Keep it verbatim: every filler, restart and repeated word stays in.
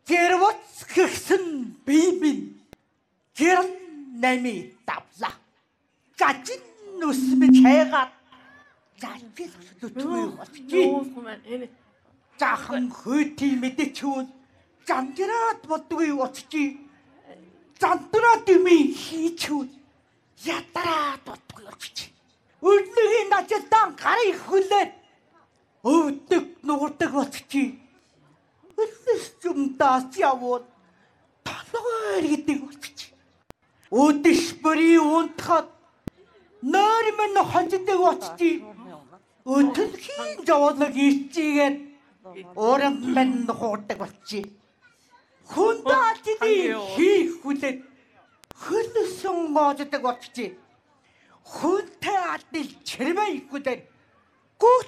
Зэрвц гисэн бибин гэрн нами давла. Жажин нүсмэж хайгаад жажил зүтгүй болчих. Захан хөөти мэдээчүүд замжраад бодгүй болчих. Замдраад юм хийчүүд ядараад бодгүй болчих. Өглөгийн нажилдан гарыг хүлээд өвдөг нуурдаг болчих. Өглөс юмдаас явууд толгойр гэдэг болчих. Өдөш бүрий унтахад нойр минь хонждог болчих. Өтөлхийн жавлаг ичигээд уран минь хуурдаг болчих. Хүндаатны хийх хүлээд хөлсөн гоождаг болчих. Хүнтэй адил чирмээ ихгүүдээр